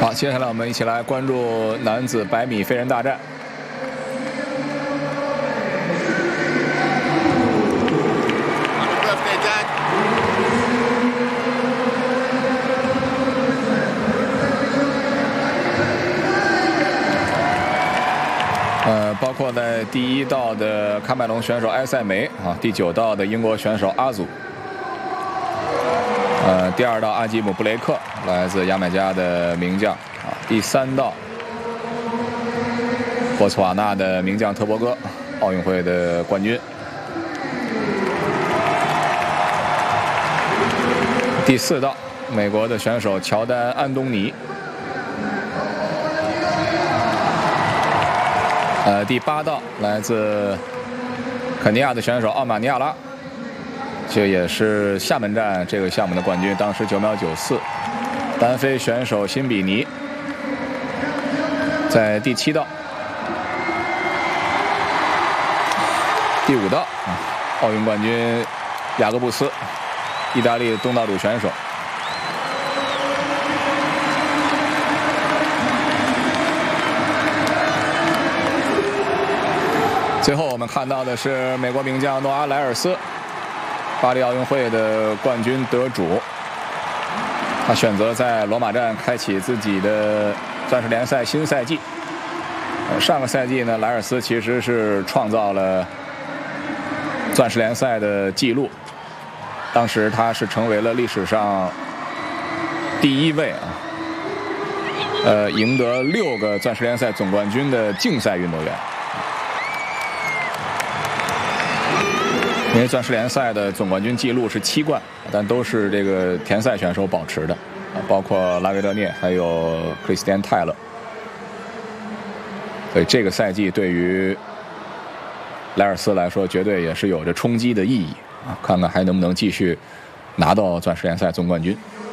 好，接下来我们一起来关注男子100米飞人大战。包括在第1道的喀麦隆选手埃塞梅啊，第9道的英国选手阿祖，第2道阿基姆布雷克，来自牙买加的名将啊，第3道博茨瓦纳的名将特博戈，奥运会的冠军。第4道美国的选手乔丹·安东尼。第8道来自肯尼亚的选手奥马尼亚拉，这也是厦门站这个项目的冠军，当时9秒94。单飞选手辛比尼在第7道。第5道奥运冠军雅各布斯，意大利东道主选手。最后我们看到的是美国名将诺阿·莱尔斯，巴黎奥运会的冠军得主。他选择在罗马站开启自己的钻石联赛新赛季。上个赛季呢，莱尔斯其实是创造了钻石联赛的纪录，当时他是成为了历史上第1位赢得6个钻石联赛总冠军的竞赛运动员。因为钻石联赛的总冠军纪录是7冠，但都是这个田赛选手保持的，包括拉维德涅还有克里斯蒂安·泰勒。所以这个赛季对于莱尔斯来说，绝对也是有着冲击的意义啊！看看还能不能继续拿到钻石联赛总冠军。